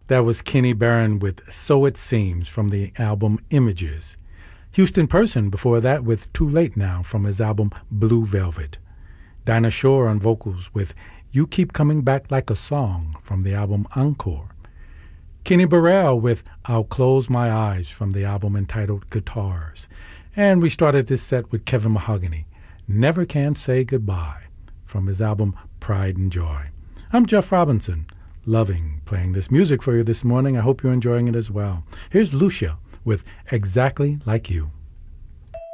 That was Kenny Barron with So It Seems from the album Images. Houston Person before that with Too Late Now from his album Blue Velvet. Dinah Shore on vocals with You Keep Coming Back Like a Song from the album Encore. Kenny Burrell with I'll Close My Eyes from the album entitled Guitars. And we started this set with Kevin Mahogany, Never Can Say Goodbye from his album Pride and Joy. I'm Jeff Robinson, loving playing this music for you this morning. I hope you're enjoying it as well. Here's Lucia with Exactly Like You.